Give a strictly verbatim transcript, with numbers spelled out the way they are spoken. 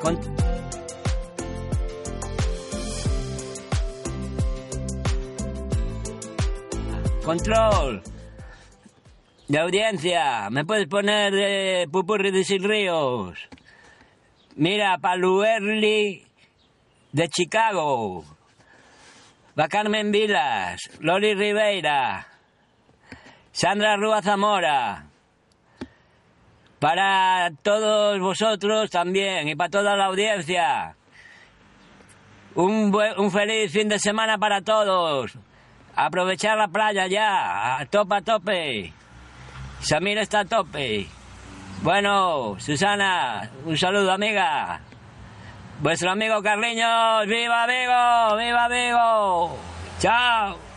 Con... Control de audiencia, ¿me puedes poner de Pupurri de Sil Ríos? Mira, Paluerli de Chicago, va Carmen Vilas, Loli Ribeira, Sandra Rúa Zamora, para todos vosotros también y para toda la audiencia. Un, buen, un feliz fin de semana para todos. Aprovechar la playa ya, a tope, a tope. Samir está a tope. Bueno, Susana, un saludo, amiga. Vuestro amigo Carliños, ¡viva Vigo! ¡Viva Vigo! ¡Chao!